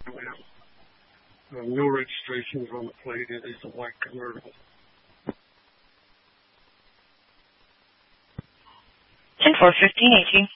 No registrations on the plate. It is a white convertible. 10-4, 1518.